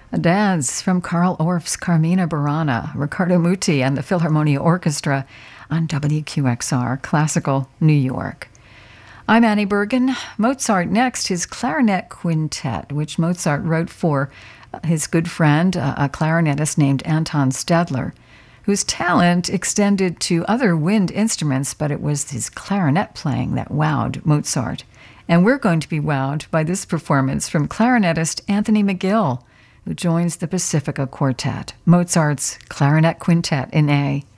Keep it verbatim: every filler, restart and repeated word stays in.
A dance from Carl Orff's Carmina Burana, Riccardo Muti and the Philharmonia Orchestra on W Q X R, Classical New York. I'm Annie Bergen. Mozart next, his clarinet quintet, which Mozart wrote for his good friend, a clarinetist named Anton Stadler, whose talent extended to other wind instruments, but it was his clarinet playing that wowed Mozart. And we're going to be wowed by this performance from clarinetist Anthony McGill, who joins the Pacifica Quartet, Mozart's Clarinet Quintet in A.